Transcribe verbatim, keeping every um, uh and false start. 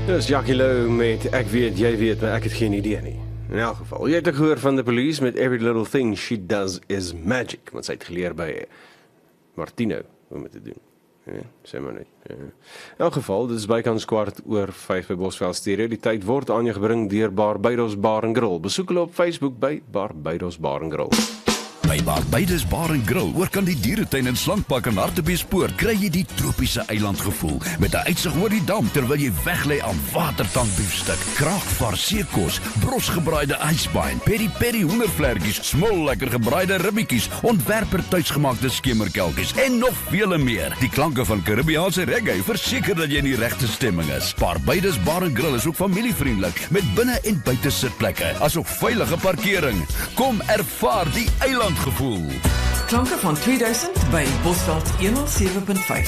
Dus Jackie Lou met ek weet, jy weet, maar ek het geen idee nie. In elk geval, jy het ook gehoor van de police met Every Little Thing She Does Is Magic, want sy het geleer by Martino om het te doen. Ja, sê maar net. Ja. In elk geval, dit is bykans kwart oor vyf by Bosveld Stereo. Die tyd word aan jou gebring deur Barbados Bar and Grill. Besoek hulle op Facebook by Barbados Bar and Grill. By Barbados Bar and Grill, oor kan die dieretuin en slankpak en Hartbeespoort, kry jy die tropiese eilandgevoel met 'n uitsig oor die dam terwyl jy weglê aan watertandbiefstuk, kraakvars seekos, brosgebraaide ysbein, peri-peri hoendervlekkies, smol lekker gebraaide ribbietjies, ontwerper tuisgemaakte skemerkelkies en nog vele meer. Die klanke van Karibiese reggae verseker dat jy in die regte stemming is. Barbados Bar and Grill is ook familievriendelik met binne en buite sitplekke, asook veilige parkering. Kom ervaar die eiland gevoel. Klanke van tweeduisend by Bosveld honderd sewe punt vyf.